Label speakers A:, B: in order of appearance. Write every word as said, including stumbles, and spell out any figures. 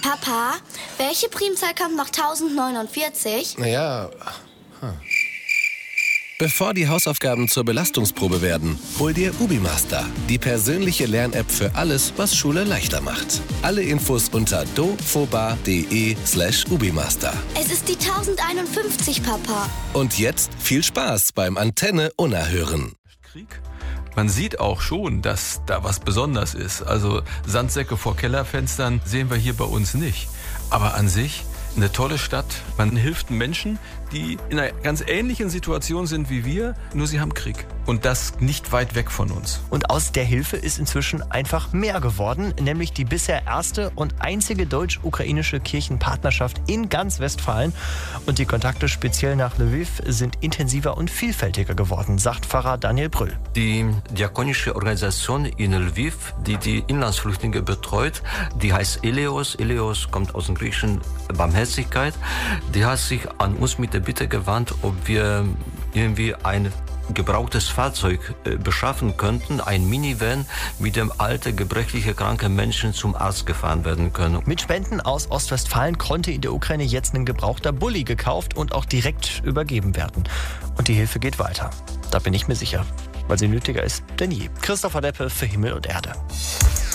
A: Papa, welche Primzahl kommt nach tausendneunundvierzig?
B: Naja. Hm.
C: Bevor die Hausaufgaben zur Belastungsprobe werden, hol dir UbiMaster, die persönliche Lern-App für alles, was Schule leichter macht. Alle Infos unter dofoba.de slash UbiMaster.
A: Es ist die tausendeinundfünfzig, Papa.
C: Und jetzt viel Spaß beim Antenne Unerhören.
D: Krieg. Man sieht auch schon, dass da was Besonderes ist. Also Sandsäcke vor Kellerfenstern sehen wir hier bei uns nicht. Aber an sich eine tolle Stadt. Man hilft Menschen, die in einer ganz ähnlichen Situation sind wie wir, nur sie haben Krieg. Und das nicht weit weg von uns.
E: Und aus der Hilfe ist inzwischen einfach mehr geworden, nämlich die bisher erste und einzige deutsch-ukrainische Kirchenpartnerschaft in ganz Westfalen. Und die Kontakte speziell nach Lviv sind intensiver und vielfältiger geworden, sagt Pfarrer Daniel Brüll.
F: Die diakonische Organisation in Lviv, die die Inlandsflüchtlinge betreut, die heißt Eleos. Eleos kommt aus dem Griechischen Barmherzigkeit. Die hat sich an uns mit der Bitte gewandt, ob wir irgendwie ein gebrauchtes Fahrzeug äh, beschaffen könnten, ein Minivan, mit dem alte, gebrechliche, kranke Menschen zum Arzt gefahren werden können.
E: Mit Spenden aus Ostwestfalen konnte in der Ukraine jetzt ein gebrauchter Bulli gekauft und auch direkt übergeben werden. Und die Hilfe geht weiter. Da bin ich mir sicher, weil sie nötiger ist denn je. Christopher Deppe für Himmel und Erde.